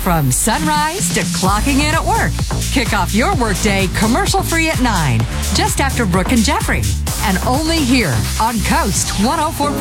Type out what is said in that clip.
from sunrise to clocking in at work. Kick off your workday commercial-free at 9, just after Brooke and Jeffrey. And only here on Coast 104.